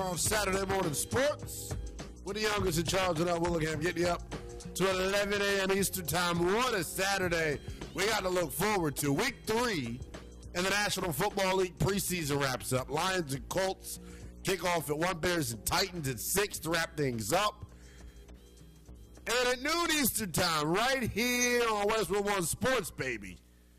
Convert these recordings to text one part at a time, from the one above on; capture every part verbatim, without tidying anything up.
on Saturday Morning Sports with the youngest in charge of Willingham, getting you up to eleven a.m. Eastern Time. What a Saturday we got to look forward to. Week three in the National Football League preseason wraps up. Lions and Colts kick off at one, Bears and Titans at six to wrap things up. And at noon Eastern Time, right here on Westwood One Sports, baby,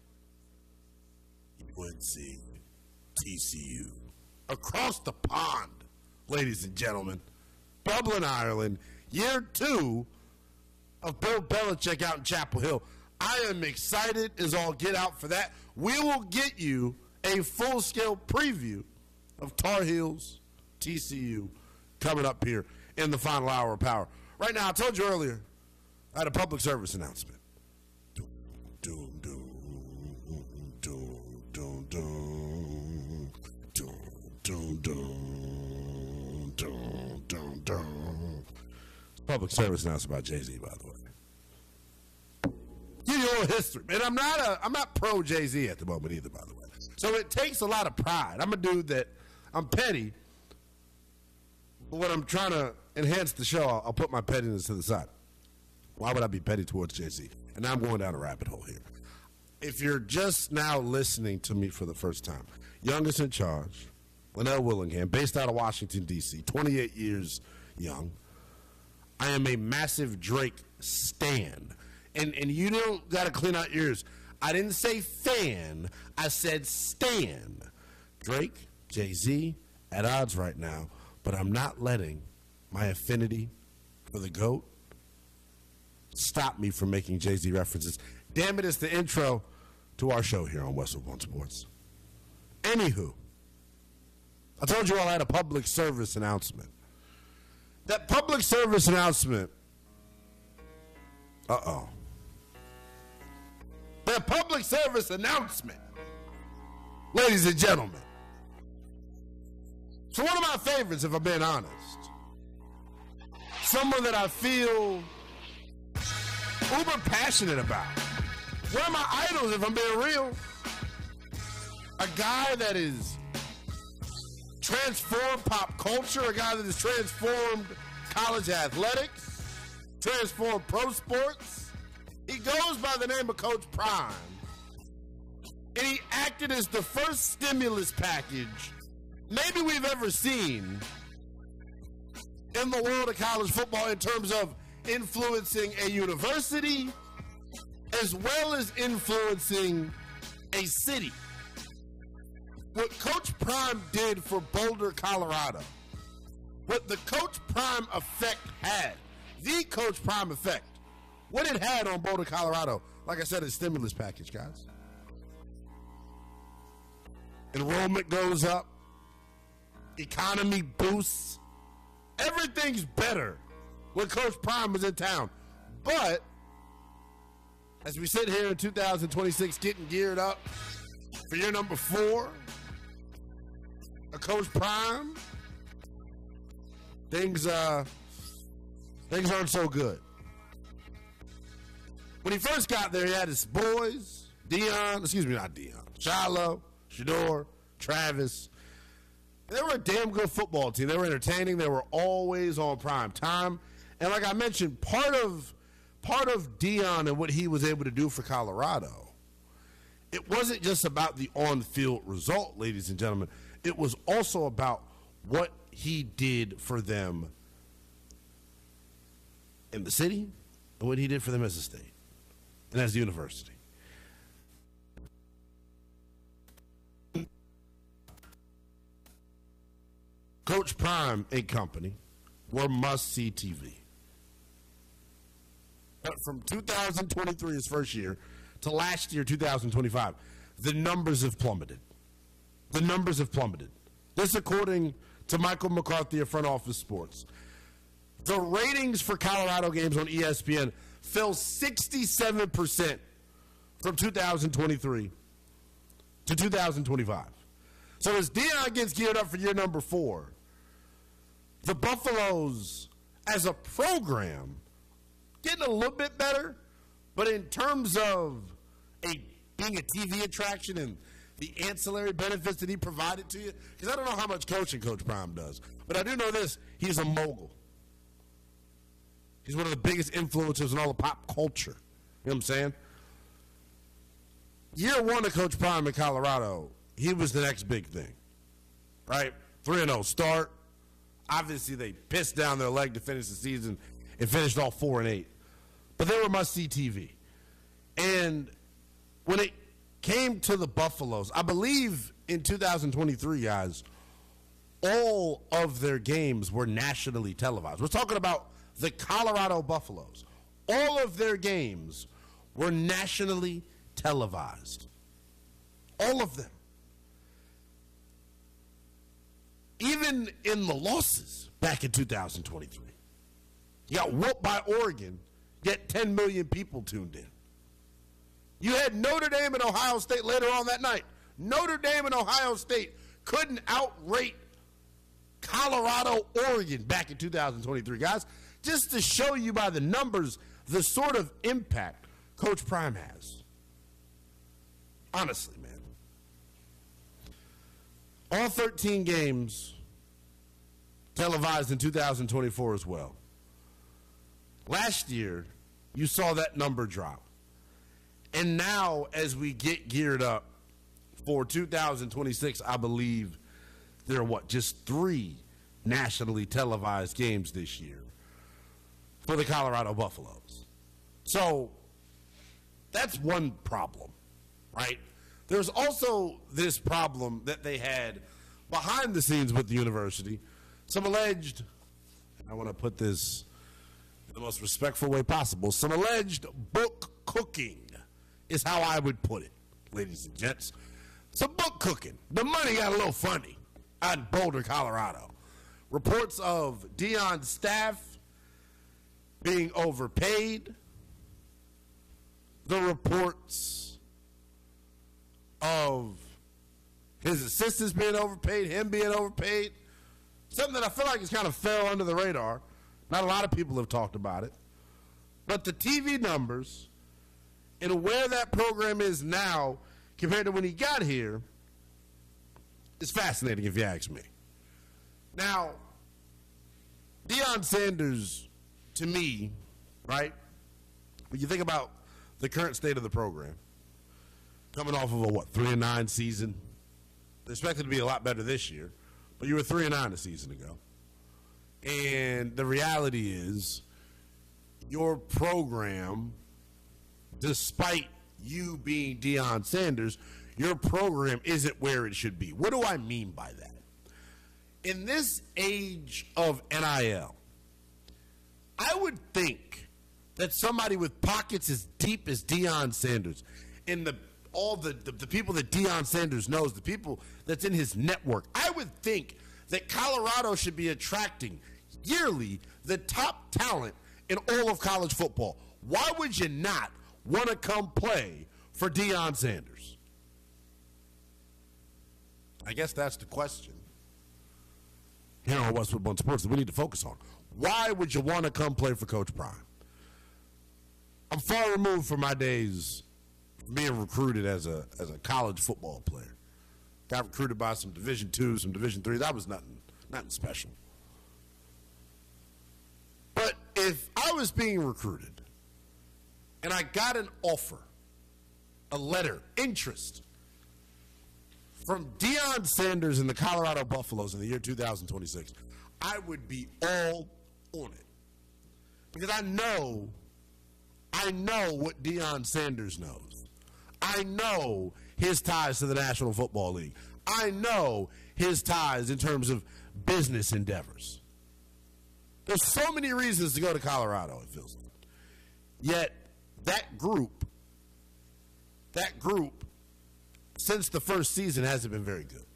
U N C, T C U, across the pond, ladies and gentlemen, Dublin, Ireland, year two of Bill Belichick out in Chapel Hill. I am excited as all get out for that. We will get you a full-scale preview of Tar Heels, T C U, coming up here in the final hour of Power. Right now, I told you earlier, I had a public service announcement. Doom, doom, doom, doom, doom, doom, doom, doom, doom, doom, doom. Public service announcement about Jay-Z, by the way. Give you a little history. And I'm not a, I'm not pro Jay-Z at the moment either, by the way. So it takes a lot of pride. I'm a dude that, I'm petty, but when I'm trying to enhance the show, I'll, I'll put my pettiness to the side. Why would I be petty towards Jay-Z? And now I'm going down a rabbit hole here. If you're just now listening to me for the first time, youngest in charge, Linnell Willingham, based out of Washington, D C, twenty-eight years young. I am a massive Drake stan. And, and you don't got to clean out your ears. I didn't say fan. I said stan. Drake, Jay-Z, at odds right now. But I'm not letting my affinity for the GOAT stop me from making Jay-Z references. Damn it, it's the intro to our show here on Westwood One Sports. Anywho, I told you all I had a public service announcement. That public service announcement, uh-oh. That public service announcement, ladies and gentlemen, so one of my favorites, if I'm being honest. Someone that I feel uber passionate about. One of my idols, if I'm being real. A guy that is transformed pop culture, a guy that has transformed college athletics, transformed pro sports. He goes by the name of Coach Prime. And he acted as the first stimulus package maybe we've ever seen in the world of college football in terms of influencing a university as well as influencing a city. What Coach Prime did for Boulder, Colorado, what the Coach Prime effect had, the Coach Prime effect, what it had on Boulder, Colorado, like I said, a stimulus package, guys. Enrollment goes up. Economy boosts. Everything's better when Coach Prime was in town. But as we sit here in two thousand twenty-six getting geared up for year number four of Coach Prime, things uh things aren't so good. When he first got there, he had his boys, Dion, excuse me, not Dion, Shiloh, Shador, Travis. They were a damn good football team. They were entertaining. They were always on prime time. And like I mentioned, part of part of Dion and what he was able to do for Colorado, it wasn't just about the on-field result, ladies and gentlemen. It was also about what he did for them in the city and what he did for them as a state and as a university. Coach Prime and company were must-see T V. But from two thousand twenty-three, his first year, to last year, two thousand twenty-five, the numbers have plummeted. The numbers have plummeted. This according to Michael McCarthy of Front Office Sports. The ratings for Colorado games on E S P N fell sixty-seven percent from two thousand twenty-three to two thousand twenty-five. So as Dion gets geared up for year number four, the Buffaloes, as a program, getting a little bit better, but in terms of a being a T V attraction and the ancillary benefits that he provided to you? Because I don't know how much coaching Coach Prime does, but I do know this: he's a mogul. He's one of the biggest influencers in all of pop culture. You know what I'm saying? Year one of Coach Prime in Colorado, he was the next big thing, right? three and oh start. Obviously, they pissed down their leg to finish the season and finished all four and eight. But they were must-see T V. And when it came to the Buffaloes, I believe in two thousand twenty-three, guys, all of their games were nationally televised. We're talking about the Colorado Buffaloes. All of their games were nationally televised. All of them. Even in the losses back in two thousand twenty-three. You got whooped by Oregon, yet ten million people tuned in. You had Notre Dame and Ohio State later on that night. Notre Dame and Ohio State couldn't outrate Colorado, Oregon back in two thousand twenty-three, guys. Just to show you by the numbers the sort of impact Coach Prime has. Honestly, man. All thirteen games televised in two thousand twenty-four as well. Last year, you saw that number drop. And now, as we get geared up for two thousand twenty-six, I believe there are, what, just three nationally televised games this year for the Colorado Buffaloes. So, that's one problem, right? There's also this problem that they had behind the scenes with the university. Some alleged, I want to put this in the most respectful way possible, some alleged book cooking is how I would put it, ladies and gents. Some book cooking. The money got a little funny out in Boulder, Colorado. Reports of Deion's staff being overpaid. The reports of his assistants being overpaid, him being overpaid. Something that I feel like has kind of fell under the radar. Not a lot of people have talked about it. But the T V numbers and where that program is now compared to when he got here is fascinating, if you ask me. Now, Deion Sanders, to me, right, when you think about the current state of the program, coming off of a, what, three and nine season. They're expected to be a lot better this year, but you were three and nine a season ago. And the reality is, your program, despite you being Deion Sanders, your program isn't where it should be. What do I mean by that? In this age of N I L, I would think that somebody with pockets as deep as Deion Sanders, in the all the, the, the people that Deion Sanders knows, the people that's in his network, I would think that Colorado should be attracting yearly the top talent in all of college football. Why would you not want to come play for Deion Sanders? I guess that's the question here on Westwood One Sports that we need to focus on. Why would you want to come play for Coach Prime? I'm far removed from my days being recruited as a as a college football player. Got recruited by some Division two, some Division three. That was nothing, nothing special. But if I was being recruited and I got an offer, a letter, interest from Deion Sanders and the Colorado Buffaloes in the year two thousand twenty-six, I would be all on it. Because I know, I know what Deion Sanders knows. I know his ties to the National Football League. I know his ties in terms of business endeavors. There's so many reasons to go to Colorado, it feels like. Yet, that group, that group, since the first season, hasn't been very good.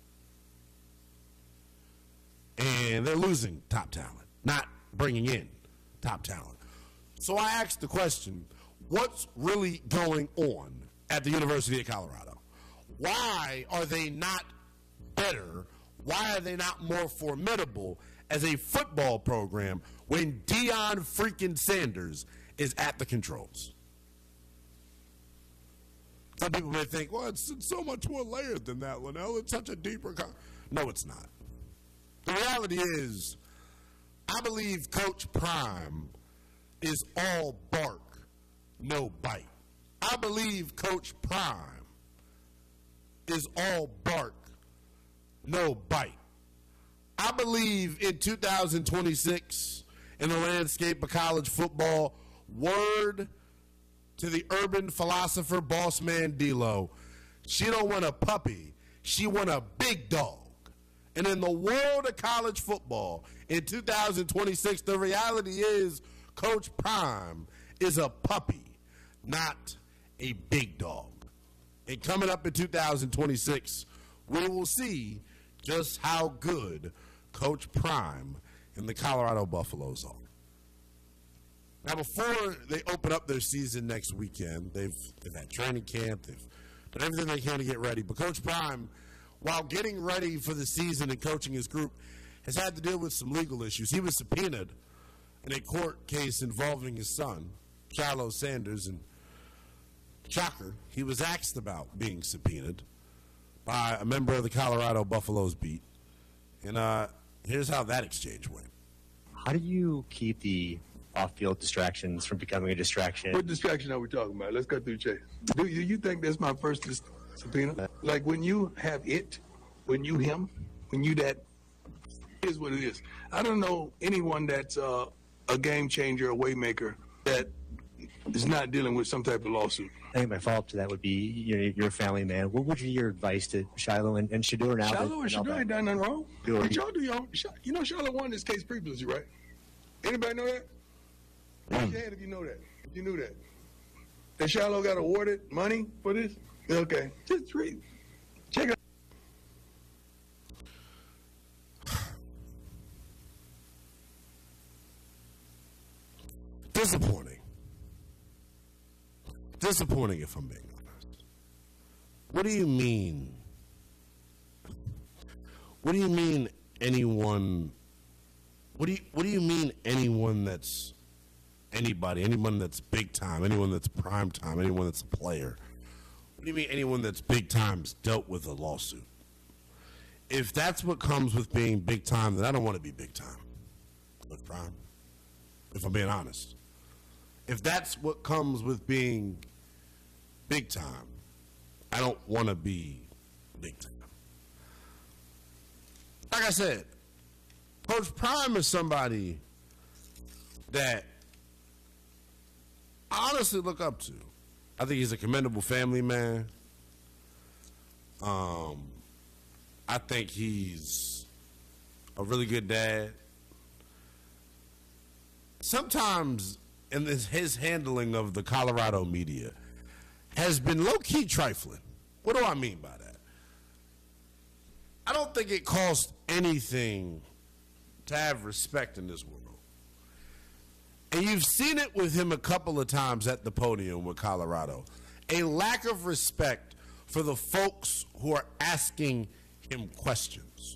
And they're losing top talent, not bringing in top talent. So I asked the question, what's really going on at the University of Colorado? Why are they not better? Why are they not more formidable as a football program when Deion freaking Sanders is at the controls? Some people may think, well, it's, it's so much more layered than that, Linnell. It's such a deeper con-. No, it's not. The reality is, I believe Coach Prime is all bark, no bite. I believe Coach Prime is all bark, no bite. I believe in two thousand twenty-six, in the landscape of college football, word to the urban philosopher, boss man D-Lo, she don't want a puppy, she want a big dog. And in the world of college football, in two thousand twenty-six, the reality is Coach Prime is a puppy, not a big dog. And coming up in two thousand twenty-six, we will see just how good Coach Prime and the Colorado Buffaloes are. Now, before they open up their season next weekend, they've, they've had training camp, they've done everything they can to get ready. But Coach Prime, while getting ready for the season and coaching his group, has had to deal with some legal issues. He was subpoenaed in a court case involving his son, Shiloh Sanders, and shocker, he was asked about being subpoenaed by a member of the Colorado Buffaloes beat. And uh, here's how that exchange went. How do you keep the off-field distractions from becoming a distraction? What distraction are we talking about? Let's go through Chase. Do you, you think that's my first dis- subpoena? Like when you have it, when you him, when you that, is what it is. I don't know anyone that's uh, a game changer, a way maker, that is not dealing with some type of lawsuit. I think my follow-up to that would be, you know, you're a family man. What would be your advice to Shiloh and, and Shedeur now? Shiloh and Shedeur ain't done nothing wrong. Sure. But y'all do y'all, you know Shiloh won this case previously, right? Anybody know that? Raise your hand if you know that. If you knew that. That Shiloh got awarded money for this? Okay. Just read. Check it out. Disappointing. Disappointing, if I'm being honest. What do you mean? What do you mean anyone? What do you What do you mean anyone that's anybody? Anyone that's big time? Anyone that's prime time? Anyone that's a player? What do you mean anyone that's big time's dealt with a lawsuit? If that's what comes with being big time, then I don't want to be big time. Look, prime. If I'm being honest. If that's what comes with being big time, I don't want to be big time. Like I said, Coach Prime is somebody that I honestly look up to. I think he's a commendable family man. Um, I think he's a really good dad. Sometimes in this, his handling of the Colorado media has been low-key trifling. What do I mean by that? I don't think it costs anything to have respect in this world. And you've seen it with him a couple of times at the podium with Colorado. A lack of respect for the folks who are asking him questions.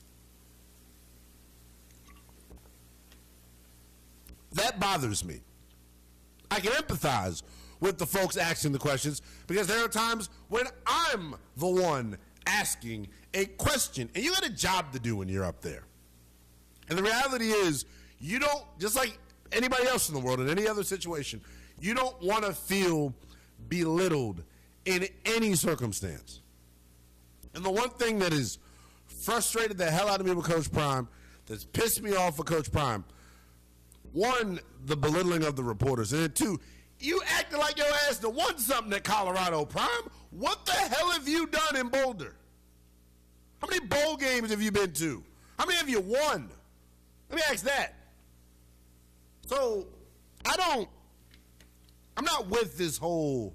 That bothers me. I can empathize with the folks asking the questions because there are times when I'm the one asking a question. And you got a job to do when you're up there. And the reality is, you don't, just like anybody else in the world, in any other situation, you don't want to feel belittled in any circumstance. And the one thing that has frustrated the hell out of me with Coach Prime, that's pissed me off with Coach Prime, one, the belittling of the reporters, and then two, you acting like your ass to won something at Colorado, Prime. What the hell have you done in Boulder? How many bowl games have you been to? How many have you won? Let me ask that. So, I don't, I'm not with this whole,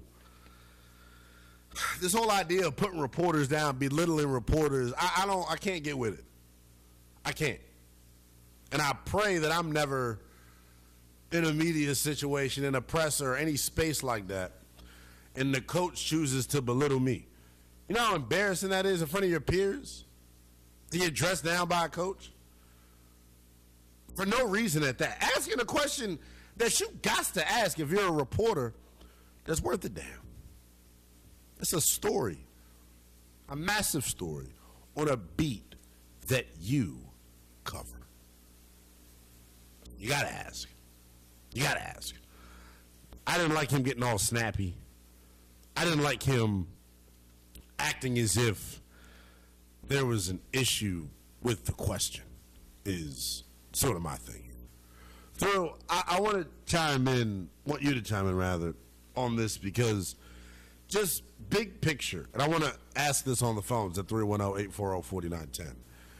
this whole idea of putting reporters down, belittling reporters. I, I don't, I can't get with it. I can't. And I pray that I'm never in a media situation, in a press or any space like that, and the coach chooses to belittle me. You know how embarrassing that is in front of your peers? To get dressed down by a coach? For no reason at that. Asking a question that you got to ask if you're a reporter that's worth a damn. It's a story, a massive story on a beat that you cover. You got to ask. You got to ask. I didn't like him getting all snappy. I didn't like him acting as if there was an issue with the question, is sort of my thing. Thrill, I, I want to chime in, want you to chime in rather, on this because just big picture, and I want to ask this on the phones at three one zero, eight four zero, four nine one zero.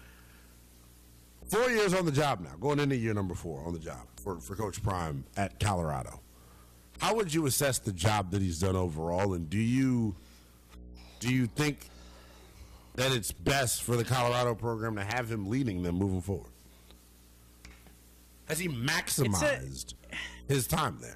Four years on the job now, going into year number four on the job for, for Coach Prime at Colorado. How would you assess the job that he's done overall, and do you do you think that it's best for the Colorado program to have him leading them moving forward? Has he maximized a, his time there?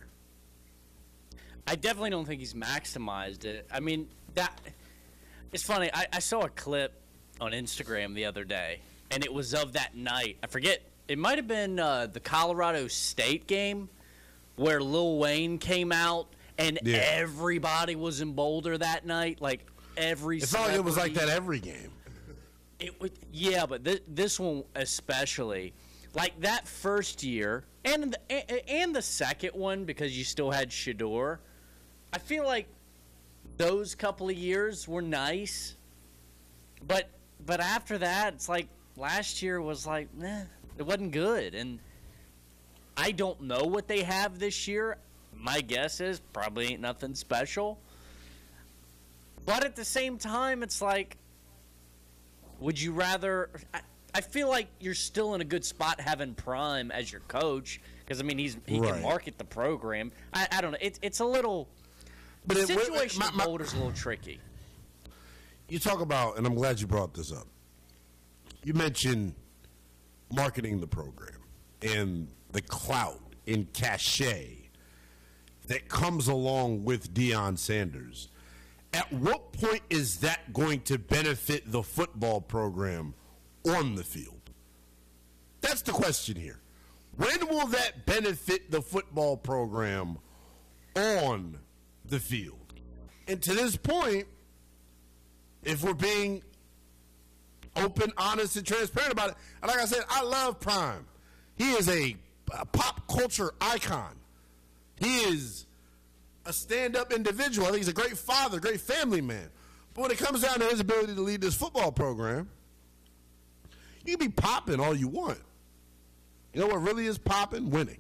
I definitely don't think he's maximized it. I mean, that it's funny. I, I saw a clip on Instagram the other day, and it was of that night. I forget. It might have been uh, the Colorado State game where Lil Wayne came out, and yeah. everybody was in Boulder that night. Like, every It's not like it was like that every game. It would, yeah, but th- this one especially. Like, that first year, and the, and the second one, because you still had Shedeur, I feel like those couple of years were nice. But but after that, it's like last year was like, eh, it wasn't good. And I don't know what they have this year. My guess is probably ain't nothing special. But at the same time, it's like, would you rather... I, I feel like you're still in a good spot having Prime as your coach because, I mean, he's he right. can market the program. I, I don't know. It, it's a little – the it, situation my, my, of Boulder's a little tricky. You talk about – and I'm glad you brought this up. You mentioned marketing the program and the clout and cachet that comes along with Deion Sanders. At what point is that going to benefit the football program on the field? That's the question here. When will that benefit the football program on the field? And to this point, if we're being open, honest, and transparent about it, and like I said, I love Prime. He is a, a pop culture icon. He is a stand-up individual. I think he's a great father, great family man. But when it comes down to his ability to lead this football program, you can be popping all you want. You know what really is popping? Winning.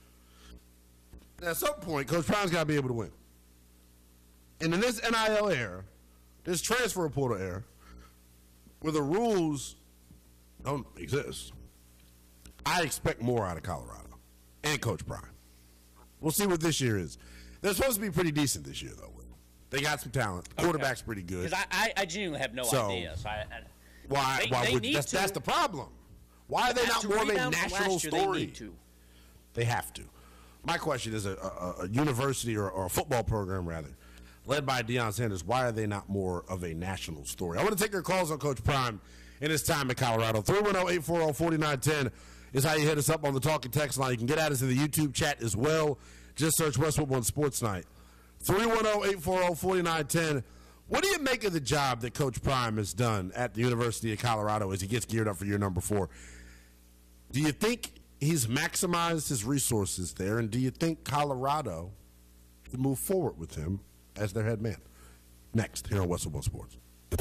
And at some point, Coach Prime's got to be able to win. And in this N I L era, this transfer portal era, where the rules don't exist, I expect more out of Colorado and Coach Prime. We'll see what this year is. They're supposed to be pretty decent this year, though. They got some talent. The quarterback's pretty good. Because I, I, I genuinely have no so, idea. So I, I, why? they, why they would need that's, to. that's the problem. Why are they not more of a national year, story? They need to. They have to. My question is: a, a, a university or, or a football program, rather, led by Deion Sanders, why are they not more of a national story? I want to take your calls on Coach Prime in his time in Colorado. three one zero, eight four zero, four nine one zero is how you hit us up on the talk and text line. You can get at us in the YouTube chat as well. Just search Westwood One Sports Night. three one zero, eight four zero, four nine one zero. What do you make of the job that Coach Prime has done at the University of Colorado as he gets geared up for year number four? Do you think he's maximized his resources there, and do you think Colorado can move forward with him as their head man? Next, here on Westwood One Sports.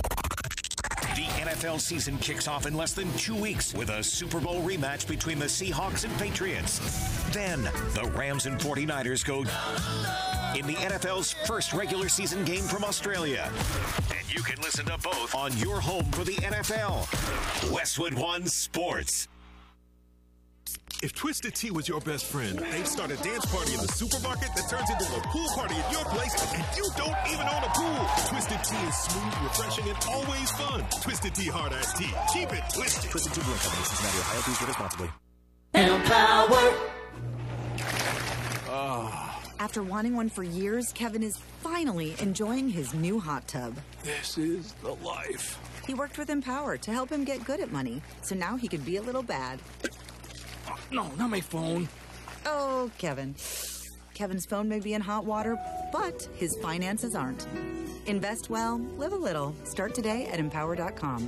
The N F L season kicks off in less than two weeks with a Super Bowl rematch between the Seahawks and Patriots. Then, the Rams and forty-niners go in the N F L's first regular season game from Australia. And you can listen to both on your home for the N F L. Westwood One Sports. If Twisted Tea was your best friend, they'd start a dance party in the supermarket that turns into a pool party at your place, and you don't even own a pool. Twisted Tea is smooth, refreshing, and always fun. Twisted Tea Hard Iced Tea. Keep it twisted. Twisted Tea Brewing Company, Cincinnati, Ohio. Please drink responsibly. Empower. Oh. After wanting one for years, Kevin is finally enjoying his new hot tub. This is the life. He worked with Empower to help him get good at money, so now he could be a little bad. No, not my phone. Oh, Kevin. Kevin's phone may be in hot water, but his finances aren't. Invest well, live a little. Start today at empower dot com.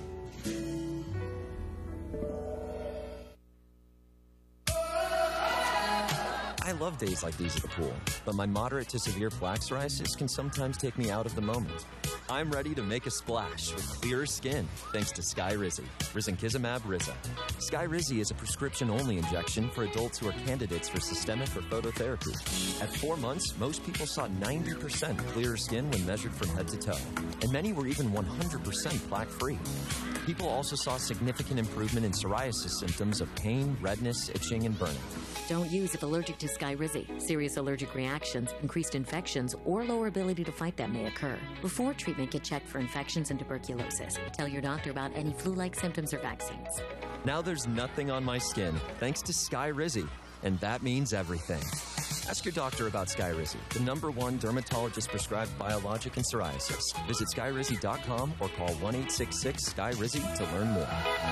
I love days like these at the pool, but my moderate to severe plaque psoriasis can sometimes take me out of the moment. I'm ready to make a splash with clearer skin thanks to Skyrizi, Risankizumab Riza. Skyrizi is a prescription-only injection for adults who are candidates for systemic or phototherapy. At four months, most people saw ninety percent clearer skin when measured from head to toe, and many were even one hundred percent plaque-free. People also saw significant improvement in psoriasis symptoms of pain, redness, itching, and burning. Don't use if allergic to Skyrizi. Serious allergic reactions, increased infections, or lower ability to fight them may occur. Before treatment, get checked for infections and tuberculosis. Tell your doctor about any flu-like symptoms or vaccines. Now there's nothing on my skin thanks to Skyrizi, and that means everything. Ask your doctor about Skyrizi, the number one dermatologist-prescribed biologic in psoriasis. Visit skyrizi dot com or call one eight six six Skyrizi to learn more.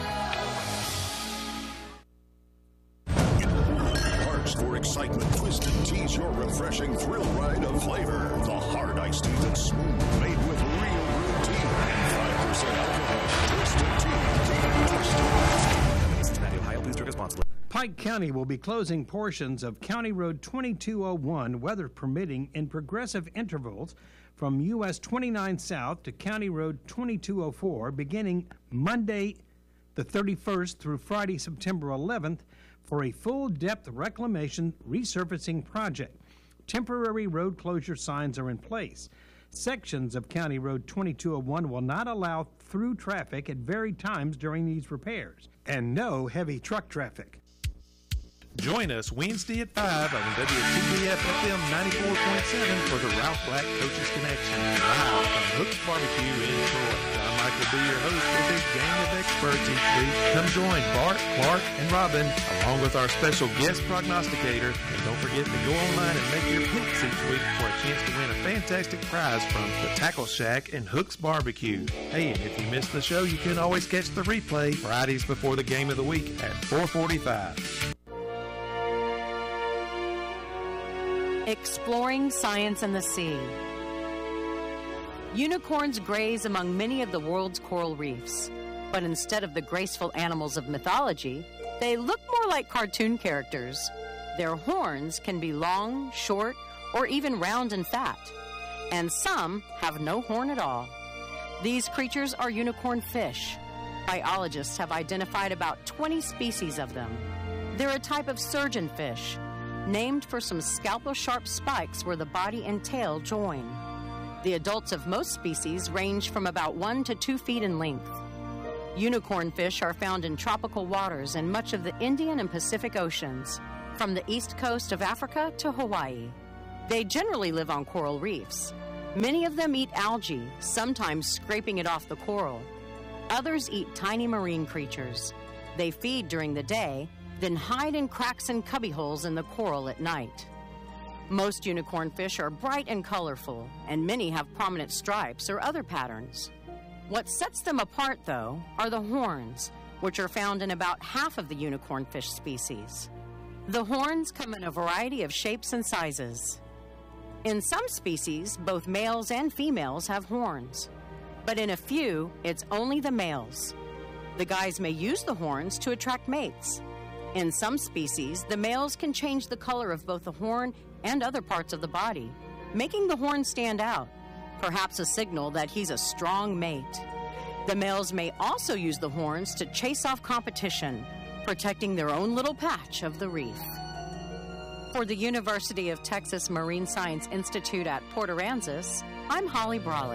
For excitement, Twisted Tea's your refreshing thrill ride of flavor. The hard iced tea that's smooth, made with real brewed tea and five percent alcohol. Twisted Tea. Cincinnati, Ohio. Please drink responsibly. Pike County will be closing portions of County Road twenty-two oh one, weather permitting, in progressive intervals from U S twenty-nine South to County Road twenty-two oh four, beginning Monday the thirty-first through Friday, September eleventh, for a full-depth reclamation resurfacing project. Temporary road closure signs are in place. Sections of County Road twenty-two oh one will not allow through traffic at varied times during these repairs, and no heavy truck traffic. Join us Wednesday at five on W T B F F M ninety-four point seven for the Ralph Black Coaches Connection, live from Hook's Barbecue in Troy. John Mike will be your host with his gang of experts each week. Come join Bart, Clark, and Robin, along with our special guest prognosticator. And don't forget to go online and make your picks each week for a chance to win a fantastic prize from the Tackle Shack and Hook's Barbecue. Hey, and if you missed the show, you can always catch the replay Fridays before the game of the week at four forty-five. Exploring science and the sea. Unicorns graze among many of the world's coral reefs, but instead of the graceful animals of mythology, they look more like cartoon characters. Their horns can be long, short, or even round and fat, and some have no horn at all. These creatures are unicorn fish. Biologists have identified about twenty species of them. They're a type of surgeonfish, named for some scalpel-sharp spikes where the body and tail join. The adults of most species range from about one to two feet in length. Unicorn fish are found in tropical waters in much of the Indian and Pacific Oceans, from the east coast of Africa to Hawaii. They generally live on coral reefs. Many of them eat algae, sometimes scraping it off the coral. Others eat tiny marine creatures. They feed during the day, then hide in cracks and cubbyholes in the coral at night. Most unicorn fish are bright and colorful, and many have prominent stripes or other patterns. What sets them apart, though, are the horns, which are found in about half of the unicorn fish species. The horns come in a variety of shapes and sizes. In some species, both males and females have horns, but in a few, it's only the males. The guys may use the horns to attract mates. In some species, the males can change the color of both the horn and other parts of the body, making the horn stand out, perhaps a signal that he's a strong mate. The males may also use the horns to chase off competition, protecting their own little patch of the reef. For the University of Texas Marine Science Institute at Port Aransas, I'm Holly Brawley.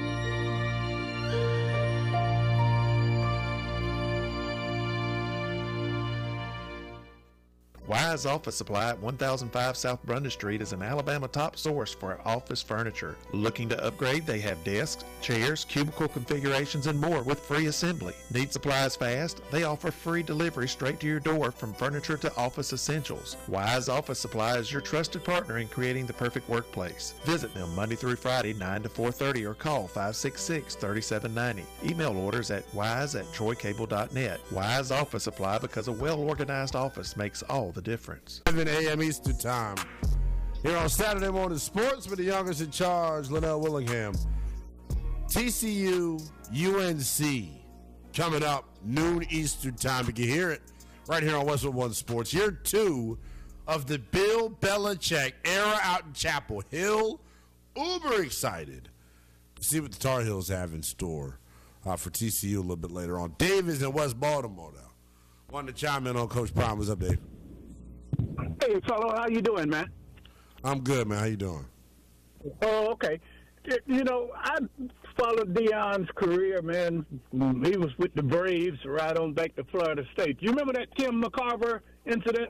Wise Office Supply at one thousand five South Brundage Street is an Alabama top source for office furniture. Looking to upgrade? They have desks, chairs, cubicle configurations, and more with free assembly. Need supplies fast? They offer free delivery straight to your door from furniture to office essentials. Wise Office Supply is your trusted partner in creating the perfect workplace. Visit them Monday through Friday, nine to four thirty, or call five six six, three seven nine zero. Email orders at wise at troy cable dot net. Wise Office Supply, because a well-organized office makes all the difference. seven a.m. Eastern Time. Here on Saturday Morning Sports with the youngest in charge, Linnell Willingham. T C U, U N C coming up noon Eastern time. You can hear it right here on Westwood One Sports. Year two of the Bill Belichick era out in Chapel Hill. Uber excited to see what the Tar Heels have in store uh, for T C U a little bit later on. Dave is in West Baltimore now. Wanted to chime in on Coach Prime. What's up, Dave? Hey, fellow, how you doing, man? I'm good, man. How you doing? Oh, okay. You know, I followed Deion's career, man. He was with the Braves right on back to Florida State. You remember that Tim McCarver incident?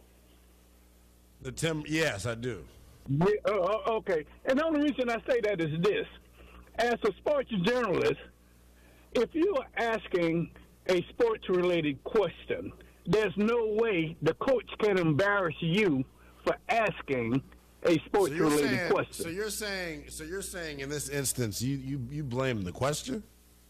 The Tim, yes, I do. Yeah, uh, okay. And the only reason I say that is this. As a sports journalist, if you are asking a sports-related question, there's no way the coach can embarrass you for asking a sports-related so saying, question. So you're saying, so you're saying, in this instance, you you, you blame the question?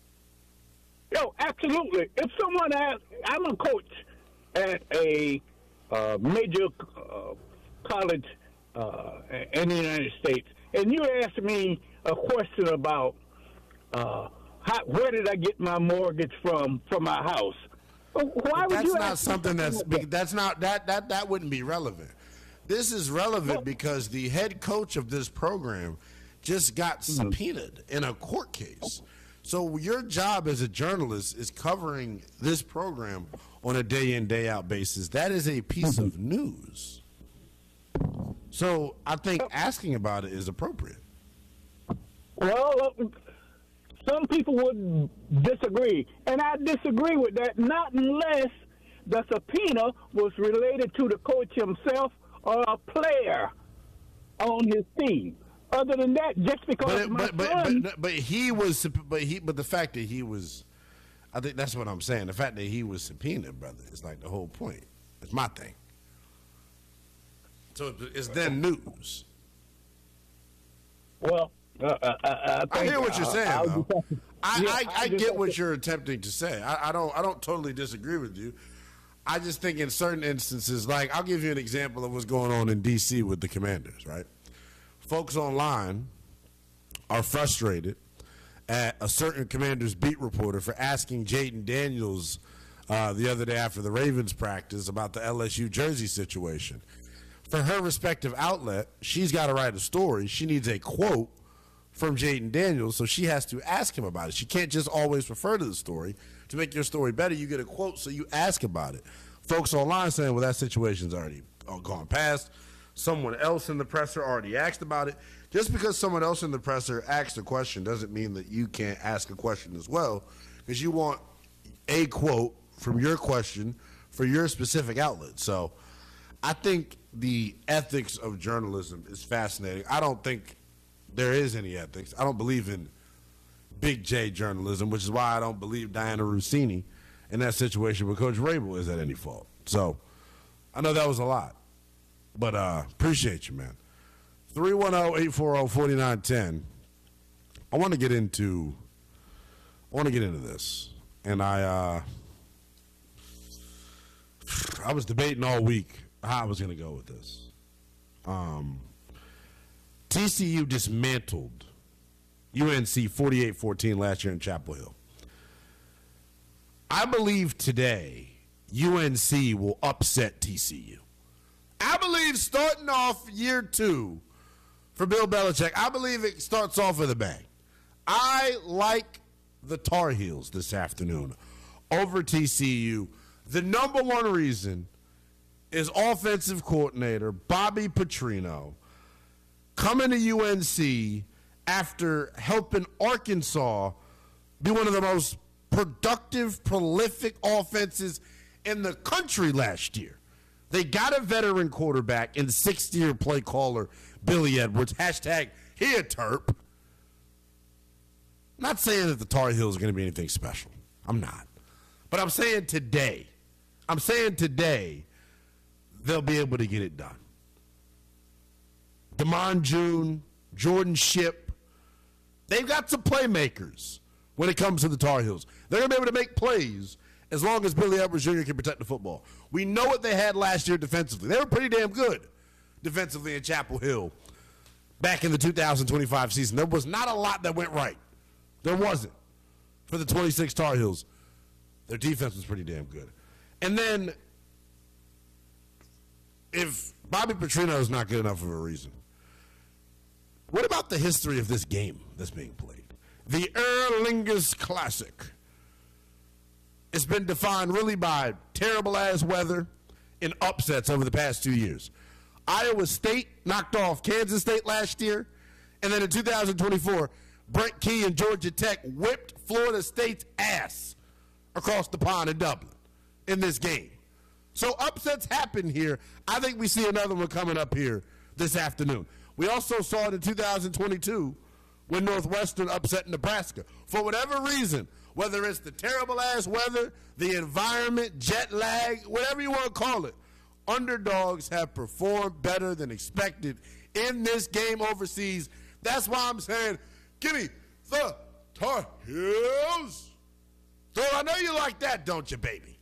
Yo, absolutely. If someone asks, I'm a coach at a uh, major uh, college uh, in the United States, and you ask me a question about uh, how, where did I get my mortgage from for my house? Why But would that's you not ask something that's that? that's not that that that wouldn't be relevant. This is relevant because the head coach of this program just got subpoenaed in a court case. So your job as a journalist is covering this program on a day in, day out basis. That is a piece of news. So I think asking about it is appropriate. Well, uh, some people would disagree, and I disagree with that, not unless the subpoena was related to the coach himself or a player on his team. Other than that, just because But, my but, but, son, but, but he was, but he, but the fact that he was, I think that's what I'm saying. The fact that he was subpoenaed, brother, is like the whole point. It's my thing. So it's then news. Well, uh, I, I, I hear what you're saying, I, though. I, yeah, I, I just get have what to- you're attempting to say. I, I don't I don't totally disagree with you. I just think in certain instances, like I'll give you an example of what's going on in D C with the Commanders, right? Folks online are frustrated at a certain Commanders beat reporter for asking Jaden Daniels uh, the other day after the Ravens practice about the L S U jersey situation. For her respective outlet, she's got to write a story. She needs a quote from Jaden Daniels, so she has to ask him about it. She can't just always refer to the story. To make your story better, you get a quote, so you ask about it. Folks online saying, well, that situation's already gone past. Someone else in the presser already asked about it. Just because someone else in the presser asked a question doesn't mean that you can't ask a question as well, because you want a quote from your question for your specific outlet. So I think the ethics of journalism is fascinating. I don't think there is any ethics. I don't believe in big J journalism, which is why I don't believe Diana Rossini in that situation with Coach Rabel is at any fault. So I know that was a lot, but uh, appreciate you, man. three one zero, eight four zero, four nine one zero. I want to get into I want to get into this. And I uh, I was debating all week how I was going to go with this. Um, T C U dismantled U N C forty-eight fourteen last year in Chapel Hill. I believe today U N C will upset T C U. I believe starting off year two for Bill Belichick, I believe it starts off with a bang. I like the Tar Heels this afternoon over T C U. The number one reason is offensive coordinator Bobby Petrino coming to U N C after helping Arkansas be one of the most productive, prolific offenses in the country last year. They got a veteran quarterback and sixth-year play caller Billy Edwards. Hashtag he a Terp. Not saying that the Tar Heels are going to be anything special. I'm not. But I'm saying today, I'm saying today, they'll be able to get it done. Damon June, Jordan Shipp, they've got some playmakers when it comes to the Tar Heels. They're going to be able to make plays as long as Billy Edwards Junior can protect the football. We know what they had last year defensively. They were pretty damn good. defensively in Chapel Hill back in the two thousand twenty-five season. There was not a lot that went right. There wasn't. For the twenty-six Tar Heels, their defense was pretty damn good. And then, if Bobby Petrino is not good enough of a reason, what about the history of this game that's being played? The Erlingus Classic. It's been defined really by terrible-ass weather and upsets over the past two years. Iowa State knocked off Kansas State last year, and then in two thousand twenty-four, Brent Key and Georgia Tech whipped Florida State's ass across the pond in Dublin in this game. So upsets happen here. I think we see another one coming up here this afternoon. We also saw it in two thousand twenty-two when Northwestern upset Nebraska. For whatever reason, whether it's the terrible-ass weather, the environment, jet lag, whatever you want to call it, underdogs have performed better than expected in this game overseas. That's why I'm saying, give me the Tar Heels. So I know you like that, don't you, baby?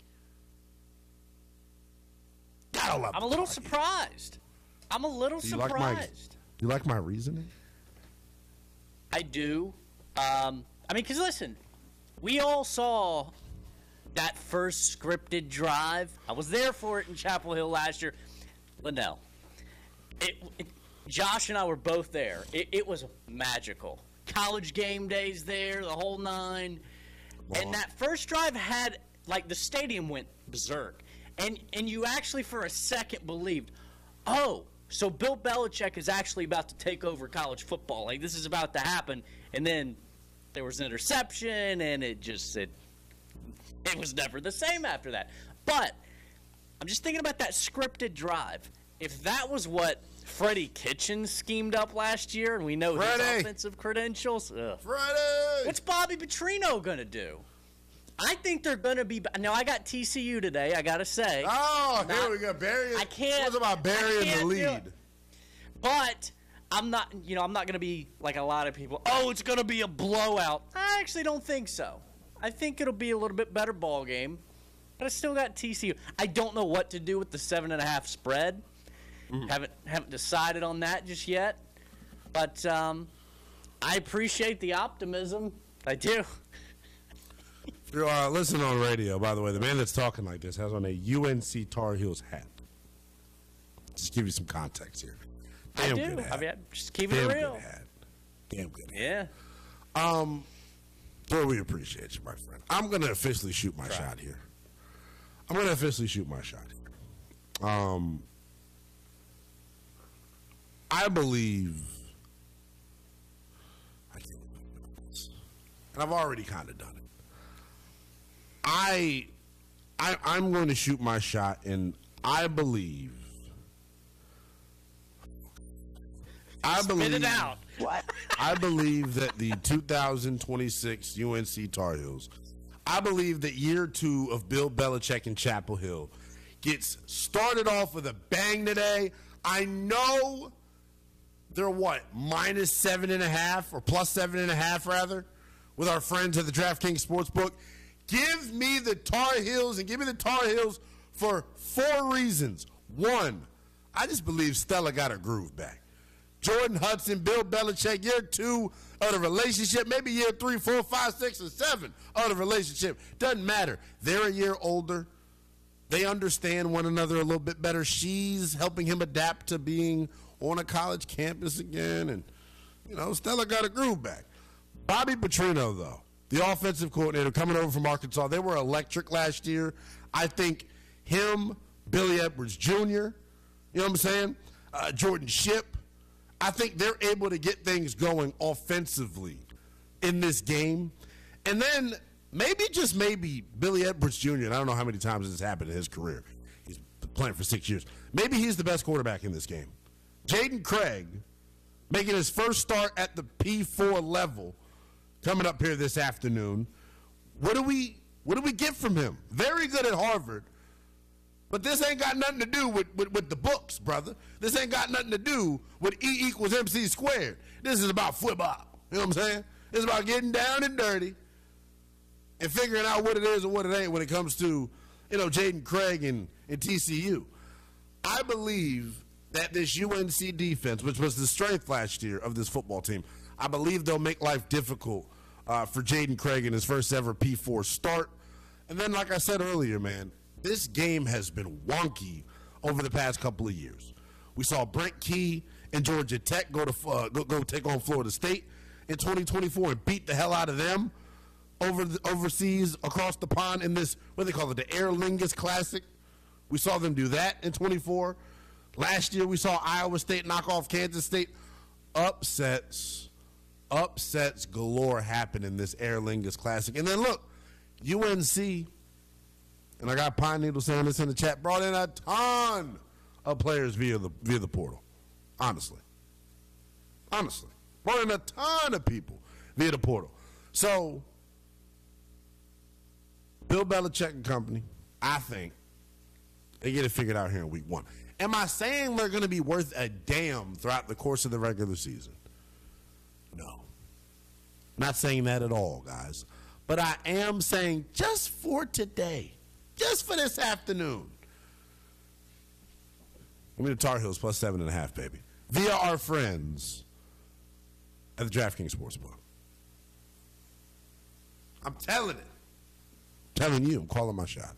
Gotta love I'm a little surprised. I'm a little Do you surprised. like my, you like my reasoning? I do. Um, I mean, because listen, we all saw that first scripted drive. I was there for it in Chapel Hill last year. Linnell, it, it, Josh and I were both there. It, it was magical. College game days there, the whole nine. Wow. And that first drive had, like, the stadium went berserk. And, and you actually, for a second, believed, oh, so Bill Belichick is actually about to take over college football. Like, this is about to happen. And then there was an interception, and it just it, it was never the same after that. But I'm just thinking about that scripted drive. If that was what Freddie Kitchens schemed up last year, and we know Freddie. his offensive credentials, ugh. Freddie! What's Bobby Petrino going to do? I think they're going to be – now, I got T C U today, I got to say. Oh, Not, here we go. Barry. I can't – What's about burying the lead? But I'm not – you know, I'm not going to be like a lot of people, oh, it's going to be a blowout. I actually don't think so. I think it'll be a little bit better ball game, but I still got T C U. I don't know what to do with the seven and a half spread. Mm. Haven't haven't decided on that just yet. But um, I appreciate the optimism. I do. If you're uh, listening on radio, by the way, the man that's talking like this has on a U N C Tar Heels hat. Just give you some context here. Damn I do. Good hat. I mean, just keep Damn it real. Good hat. Damn good hat. Yeah. Um, Joe, we appreciate you, my friend. I'm going to officially shoot my Try. shot here. I'm going to officially shoot my shot here. Um, I believe, I can't believe this, and I've already kind of done it. I, I, I'm going to shoot my shot, and I believe, I believe, Spit it out. What? I believe that the two thousand twenty-six U N C Tar Heels, I believe that year two of Bill Belichick in Chapel Hill gets started off with a bang today. I know they're what, minus seven and a half or plus seven and a half rather, with our friends at the DraftKings Sportsbook. Give me the Tar Heels and give me the Tar Heels for four reasons. One, I just believe Stella got her groove back. Jordan Hudson, Bill Belichick, year two of the relationship, maybe year three, four, five, six, or seven of the relationship. Doesn't matter. They're a year older. They understand one another a little bit better. She's helping him adapt to being on a college campus again. And, you know, Stella got her groove back. Bobby Petrino, though, the offensive coordinator coming over from Arkansas, they were electric last year. I think him, Billy Edwards Junior, you know what I'm saying, uh, Jordan Shipp, I think they're able to get things going offensively in this game. And then maybe, just maybe, Billy Edwards Junior, and I don't know how many times this has happened in his career. He's playing for six years. Maybe he's the best quarterback in this game. Jaden Craig, making his first start at the P four level, coming up here this afternoon. What do we what do we get from him? Very good at Harvard. But this ain't got nothing to do with, with, with the books, brother. This ain't got nothing to do with E equals M C squared. This is about football. You know what I'm saying? It's about getting down and dirty and figuring out what it is and what it ain't when it comes to, you know, Jaden Craig and, and T C U. I believe that this U N C defense, which was the strength last year of this football team, I believe they'll make life difficult uh, for Jaden Craig in his first ever P four start. And then, like I said earlier, man, this game has been wonky over the past couple of years. We saw Brent Key and Georgia Tech go to uh, go, go take on Florida State in twenty twenty-four and beat the hell out of them over the, overseas across the pond in this, what do they call it, the Aer Lingus Classic. We saw them do that in twenty-four. Last year we saw Iowa State knock off Kansas State. Upsets, upsets galore happen in this Aer Lingus Classic. And then look, U N C, and I got Pine Needle saying this in the chat, brought in a ton of players via the via the portal. Honestly. Honestly. Brought in a ton of people via the portal. So, Bill Belichick and company, I think, they get it figured out here in week one. Am I saying they're going to be worth a damn throughout the course of the regular season? No. Not saying that at all, guys. But I am saying just for today, just for this afternoon, give me the Tar Heels plus seven and a half, baby. Via our friends at the DraftKings Sportsbook. I'm telling it. Telling you, I'm calling my shot.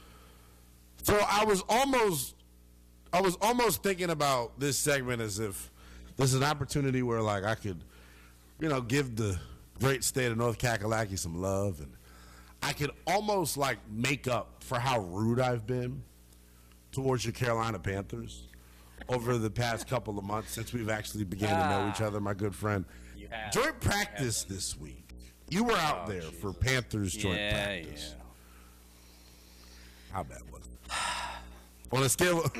So I was almost, I was almost thinking about this segment as if this is an opportunity where, like, I could, you know, give the great state of North Kakalaki some love, and I could almost like make up for how rude I've been towards your Carolina Panthers over the past couple of months since we've actually began ah, to know each other, my good friend. Joint practice this week. You were out oh, there Jesus. for Panthers joint yeah, practice. Yeah. How bad was it? On a scale of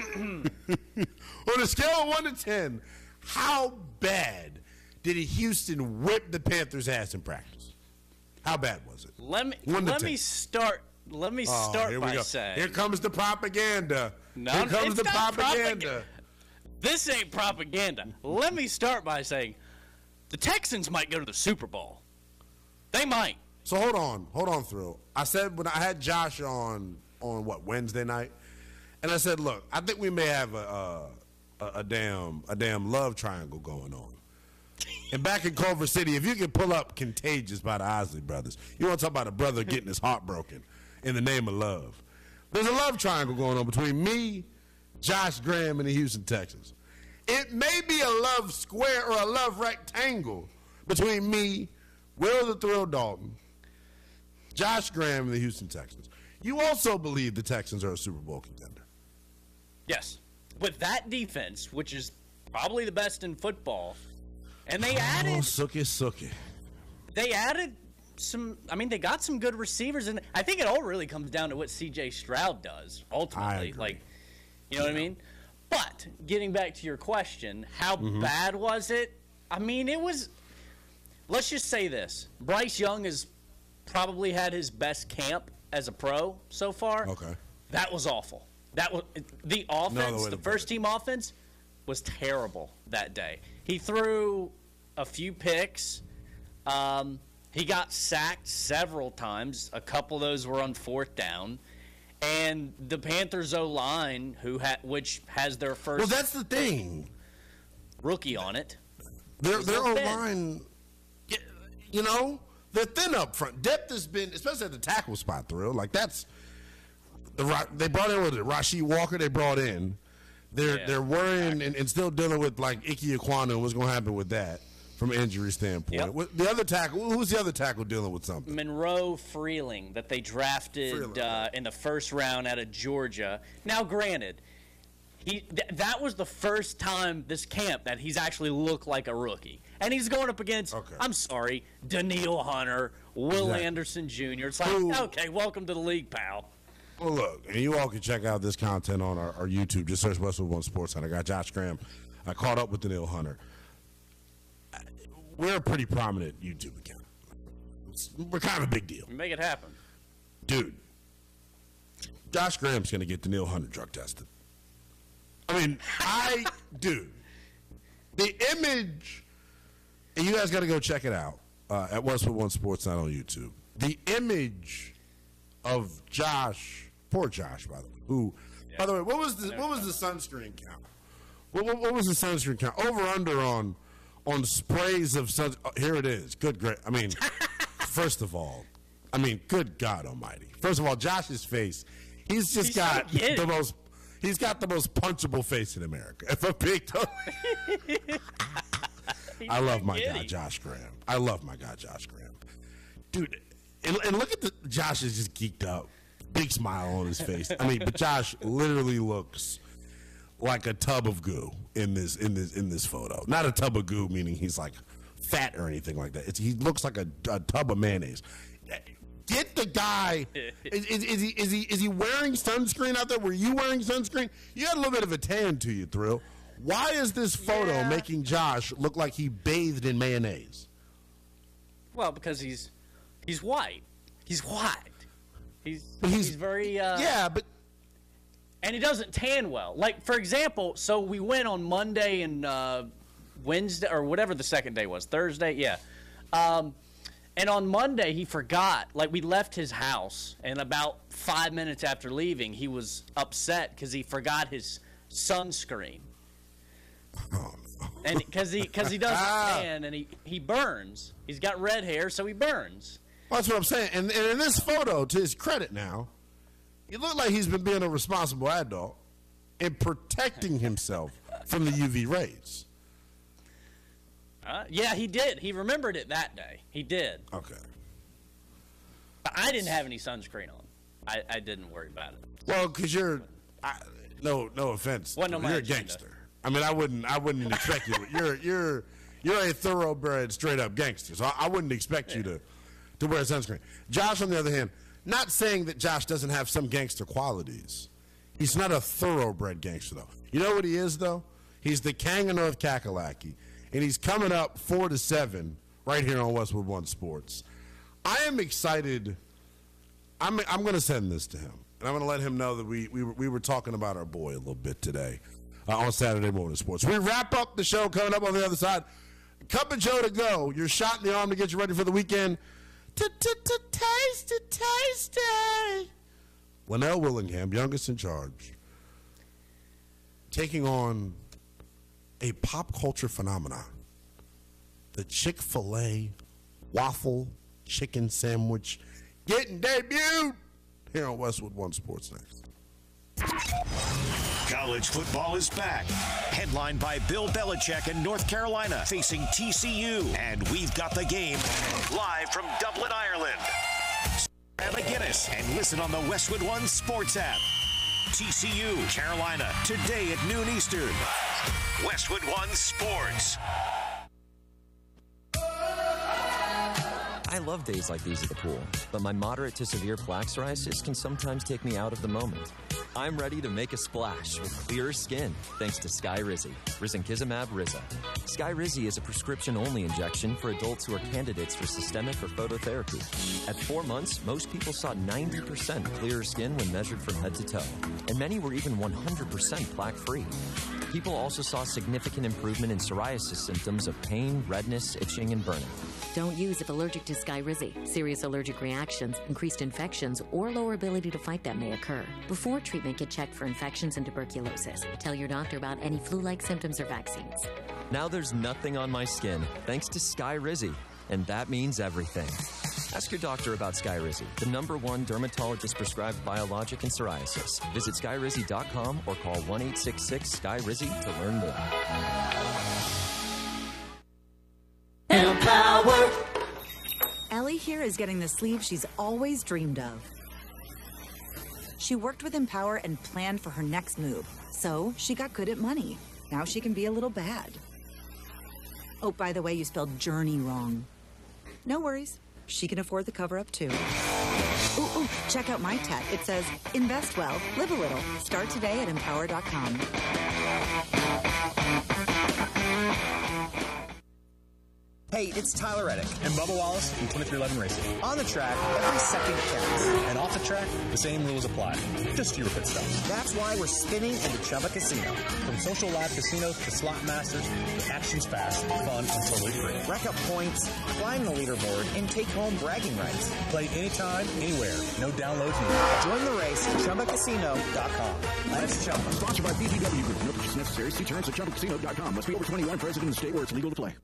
on a scale of one to ten, how bad did Houston whip the Panthers' ass in practice? How bad was it? Let me let ten. me start. Let me oh, start here by we go. saying, here comes the propaganda. No, here comes it's the not propaganda. propaganda. This ain't propaganda. Let me start by saying, the Texans might go to the Super Bowl. They might. So hold on, hold on, Thrill. I said when I had Josh on on what Wednesday night, and I said, look, I think we may have a a, a damn a damn love triangle going on. And back in Culver City, if you can pull up "Contagious" by the Isley Brothers, you want to talk about a brother getting his heart broken in the name of love. There's a love triangle going on between me, Josh Graham, and the Houston Texans. It may be a love square or a love rectangle between me, Will the Thrill Dalton, Josh Graham, and the Houston Texans. You also believe the Texans are a Super Bowl contender? Yes. With that defense, which is probably the best in football, and they added... Oh, sookie, sookie. They added some... I mean, they got some good receivers, and I think it all really comes down to what C J Stroud does, ultimately. Like, you know yeah. what I mean? But, getting back to your question, how mm-hmm. bad was it? I mean, it was... Let's just say this. Bryce Young has probably had his best camp as a pro so far. Okay. That was awful. That was the offense, no the first team offense was terrible that day. He threw a few picks. Um, he got sacked several times. A couple of those were on fourth down. And the Panthers O-line, who ha- which has their first Well, that's the thing. rookie on it. Their their O-line, you know, they're thin up front. Depth has been, especially at the tackle spot, Thrill. Like, that's, the they brought in, with it, Rasheed Walker they brought in. They're yeah, they're worrying exactly. and, and still dealing with, like, Ike Ekwonu and what's going to happen with that from an injury standpoint. Yep. What, the other tackle, who's the other tackle dealing with something? Monroe Freeling that they drafted Freeling, uh, right. in the first round out of Georgia. Now, granted, he th- that was the first time this camp that he's actually looked like a rookie. And he's going up against, okay. I'm sorry, Daniil Hunter, Will exactly. Anderson Junior It's like, Ooh. okay, welcome to the league, pal. Well, look, and you all can check out this content on our, our YouTube. Just search Westwood One Sports Center. I got Josh Graham. I caught up with Daniil Hunter. We're a pretty prominent YouTube account. We're kind of a big deal. Make it happen. Dude, Josh Graham's going to get Daniil Hunter drug tested. I mean, I, dude, the image, and you guys got to go check it out uh, at Westwood One Sports Night on YouTube. The image of Josh, poor Josh, by the way, who, yeah. by the way, what was the what was the sunscreen count What, what, what was the sunscreen count? Over under on on sprays of sun. Oh, here it is. Good, great. I mean, first of all, I mean, good God Almighty. First of all, Josh's face. He's just He's got so the most. He's got the most punchable face in America. If a big. I love my guy Josh Graham. I love my guy Josh Graham, dude. And, and look at the Josh is just geeked up, big smile on his face. I mean, but Josh literally looks like a tub of goo in this in this in this photo. Not a tub of goo meaning he's like fat or anything like that. It's, he looks like a, a tub of mayonnaise. Get the guy. Is, is, is he is he is he wearing sunscreen out there? Were you wearing sunscreen? You had a little bit of a tan to you, Thrill. Why is this photo Yeah. making Josh look like he bathed in mayonnaise? Well, because he's he's white. He's white. He's But he's, he's- very uh, yeah, but and he doesn't tan well. Like for example, so we went on Monday and uh, Wednesday or whatever the second day was, Thursday, yeah. Um, and on Monday he forgot. Like we left his house, and about five minutes after leaving, he was upset because he forgot his sunscreen. And because he because he doesn't tan and he, he burns. He's got red hair, so he burns. Well, that's what I'm saying. And, and in this photo, to his credit now, he looked like he's been being a responsible adult and protecting himself from the U V rays. Uh, yeah, he did. He remembered it that day. He did. Okay. But I didn't have any sunscreen on. I, I didn't worry about it. Well, because you're, I, no, no offense, Wasn't on my you're a agenda. gangster. I mean, I wouldn't, I wouldn't expect you. To, you're, you're, you're a thoroughbred, straight up gangster. So I, I wouldn't expect you to, to wear sunscreen. Josh, on the other hand, not saying that Josh doesn't have some gangster qualities. He's not a thoroughbred gangster, though. You know what he is, though? He's the King of North Kakalaki, and he's coming up four to seven right here on Westwood One Sports. I am excited. I'm, I'm going to send this to him, and I'm going to let him know that we, we, were, we were talking about our boy a little bit today uh, on Saturday Morning Sports. We wrap up the show coming up on the other side. Cup of Joe to go. Your shot in the arm to get you ready for the weekend. Tasty, tasty. Linnell Willingham, youngest in charge, taking on a pop culture phenomenon. The Chick-fil-A waffle chicken sandwich getting debuted here on Westwood One Sports next. College football is back. Headlined by Bill Belichick in North Carolina facing T C U. And we've got the game live from Dublin, Ireland. Grab a Guinness and listen on the Westwood One Sports app. T C U, Carolina, today at noon Eastern. Westwood One Sports. I love days like these at the pool, but my moderate to severe plaque psoriasis can sometimes take me out of the moment. I'm ready to make a splash with clearer skin thanks to Skyrizi, Risankizumab Riza. Skyrizi is a prescription-only injection for adults who are candidates for systemic or phototherapy. At four months, most people saw ninety percent clearer skin when measured from head to toe, and many were even one hundred percent plaque-free. People also saw significant improvement in psoriasis symptoms of pain, redness, itching, and burning. Don't use if allergic to Skyrizi. Serious allergic reactions, increased infections, or lower ability to fight them may occur. Before treatment, get checked for infections and tuberculosis. Tell your doctor about any flu-like symptoms or vaccines. Now there's nothing on my skin thanks to Skyrizi, and that means everything. Ask your doctor about Skyrizi, the number one dermatologist-prescribed biologic in psoriasis. Visit skyrizi dot com or call one eight six six Sky Rizzi to learn more. Empower. Ellie here is getting the sleeve she's always dreamed of. She worked with Empower and planned for her next move, so she got good at money. Now she can be a little bad. Oh, by the way, you spelled journey wrong. No worries. She can afford the cover-up, too. Ooh, ooh, check out my tech. It says, invest well, live a little. Start today at empower dot com. Hey, it's Tyler Reddick and Bubba Wallace from twenty-three eleven Racing. On the track, every second counts. And off the track, the same rules apply. Just fewer pit stops. That's why we're spinning into Chumba Casino. From social live casinos to slot masters, the action's fast, fun, and totally free. Rack up points, climb the leaderboard, and take home bragging rights. Play anytime, anywhere. No downloads needed. Join the race at Chumba Casino dot com. Let's Chumba. Sponsored by B T W Group. purchase necessary. See terms at chumba casino dot com. Must be over twenty-one, present in the state where it's legal to play.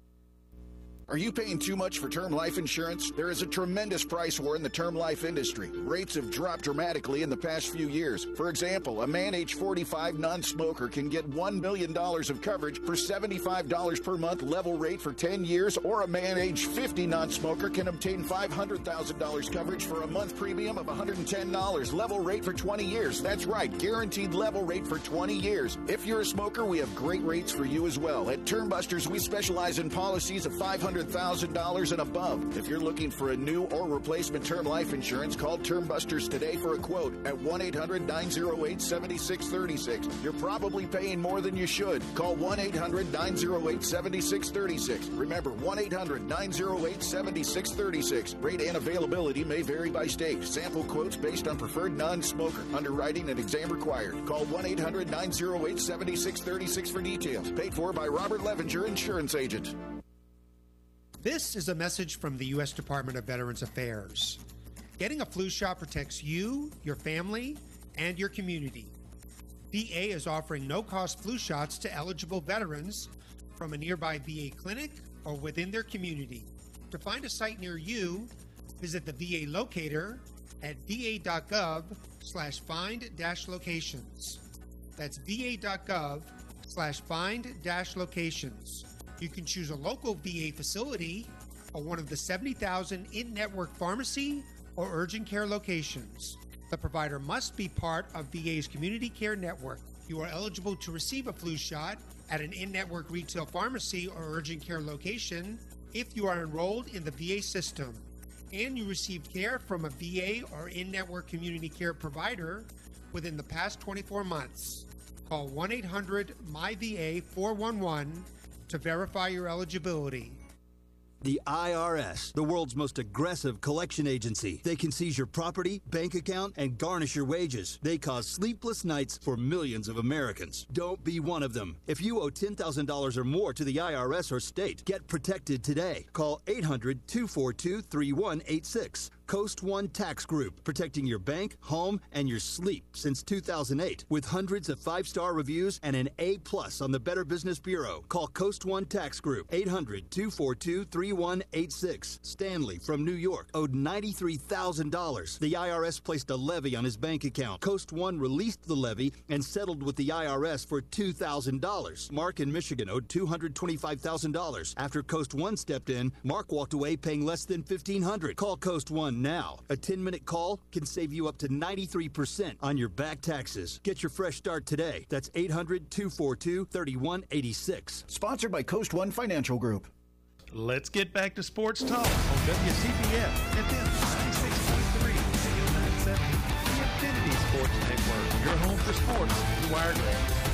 Are you paying too much for term life insurance? There is a tremendous price war in the term life industry. Rates have dropped dramatically in the past few years. For example, a man age forty-five non-smoker can get one million dollars of coverage for seventy-five dollars per month level rate for ten years, or a man age fifty non-smoker can obtain five hundred thousand dollars coverage for a month premium of one hundred ten dollars level rate for twenty years. That's right, guaranteed level rate for twenty years. If you're a smoker, we have great rates for you as well. At Term Busters, we specialize in policies of five hundred thousand dollars and above. If you're looking for a new or replacement term life insurance, call Term Busters today for a quote at one eight hundred nine oh eight seven six three six. You're probably paying more than you should. Call one eight hundred nine oh eight seven six three six. Remember, one eight hundred nine oh eight seven six three six. Rate and availability may vary by state. Sample quotes based on preferred non-smoker. Underwriting and exam required. Call one eight hundred nine oh eight seven six three six for details. Paid for by Robert Levenger, insurance agent. This is a message from the U S Department of Veterans Affairs. Getting a flu shot protects you, your family, and your community. V A is offering no-cost flu shots to eligible veterans from a nearby V A clinic or within their community. To find a site near you, visit the V A locator at va.gov slash find dash locations. That's va.gov slash find dash locations. You can choose a local V A facility or one of the seventy thousand in-network pharmacy or urgent care locations. The provider must be part of V A's community care network. You are eligible to receive a flu shot at an in-network retail pharmacy or urgent care location if you are enrolled in the V A system and you received care from a V A or in-network community care provider within the past twenty-four months. Call one eight hundred M Y V A four one one to verify your eligibility. The I R S, the world's most aggressive collection agency. They can seize your property, bank account, and garnish your wages. They cause sleepless nights for millions of Americans. Don't be one of them. If you owe ten thousand dollars or more to the I R S or state, get protected today. Call eight hundred two four two three one eight six. Coast One Tax Group, protecting your bank, home, and your sleep since two thousand eight. With hundreds of five-star reviews and an A plus on the Better Business Bureau. Call Coast One Tax Group, eight hundred two four two three one eight six. Stanley from New York owed ninety-three thousand dollars. The I R S placed a levy on his bank account. Coast One released the levy and settled with the I R S for two thousand dollars. Mark in Michigan owed two hundred twenty-five thousand dollars. After Coast One stepped in, Mark walked away paying less than fifteen hundred dollars. Call Coast One now. A ten-minute call can save you up to ninety-three percent on your back taxes. Get your fresh start today. That's eight hundred two four two three one eight six. Sponsored by Coast One Financial Group. Let's get back to sports talk on W C B S F M ninety-six point three, A M nine seventy, the Infinity Sports Network. Your home for sports, wired.